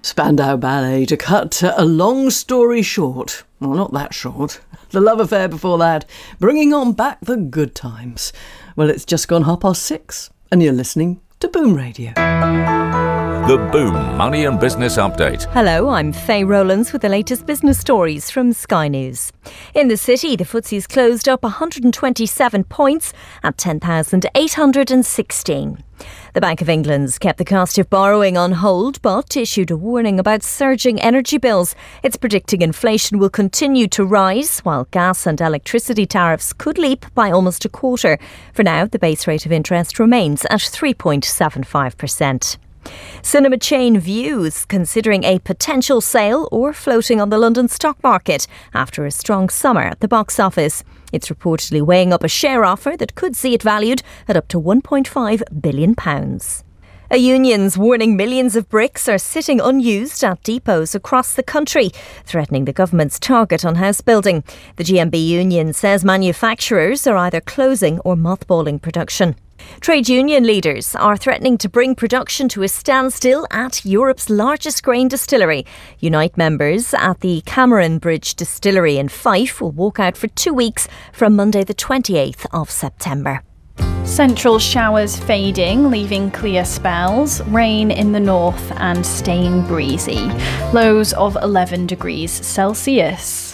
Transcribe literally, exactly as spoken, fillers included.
Spandau Ballet to cut a long story short. Well, not that short. The Love Affair before that, bringing on back the good times. Well, it's just gone half past six, and you're listening to Boom Radio. The Boom Money and Business Update. Hello, I'm Faye Rowlands with the latest business stories from Sky News. In the city, the F T S E's closed up one hundred twenty-seven points at ten thousand eight hundred sixteen. The Bank of England's kept the cost of borrowing on hold but issued a warning about surging energy bills. It's predicting inflation will continue to rise while gas and electricity tariffs could leap by almost a quarter. For now, the base rate of interest remains at three point seven five percent. Cinema chain Vue is considering a potential sale or floating on the London stock market after a strong summer at the box office. It's reportedly weighing up a share offer that could see it valued at up to one point five billion pounds. A union's warning millions of bricks are sitting unused at depots across the country, threatening the government's target on house building. The G M B union says manufacturers are either closing or mothballing production. Trade union leaders are threatening to bring production to a standstill at Europe's largest grain distillery. Unite members at the Cameron Bridge Distillery in Fife will walk out for two weeks from Monday the twenty-eighth of September. Central showers fading, leaving clear spells, rain in the north and staying breezy. Lows of eleven degrees Celsius.